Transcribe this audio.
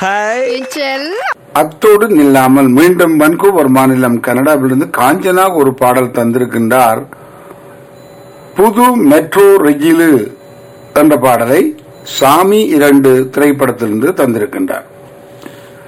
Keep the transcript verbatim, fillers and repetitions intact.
என் செல்லம். அத்தோடு நில்லாமல் மீண்டும் வன்கூவர் மாநிலம் கனடாவிலிருந்து காஞ்சனா ஒரு பாடல் தந்திருக்கின்றார். புது மெட்ரோ ரெஜிலு என்ற பாடலை சாமி இரண்டு திரைப்படத்திலிருந்து தந்திருக்கின்றார்.